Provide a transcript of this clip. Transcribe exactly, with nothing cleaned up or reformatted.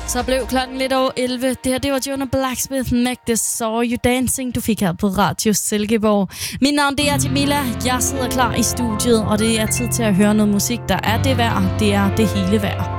Så blev klokken lidt over elleve. Det her, det var Jonah Blacksmith med The Saw You Dancing. Du fik her på Radio Silkeborg. Mit navn, det er Jamila. Jeg sidder klar i studiet, og det er tid til at høre noget musik, der er det værd. Det er det hele værd.